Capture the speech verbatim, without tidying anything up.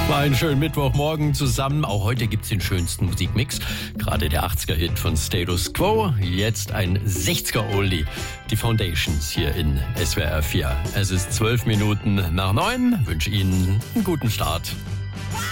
Einen schönen Mittwochmorgen zusammen. Auch heute gibt's den schönsten Musikmix. Gerade der achtziger-Hit von Status Quo. Jetzt ein sechziger-Oldie. Die Foundations hier in S W R vier. Es ist zwölf Minuten nach neun. Wünsche Ihnen einen guten Start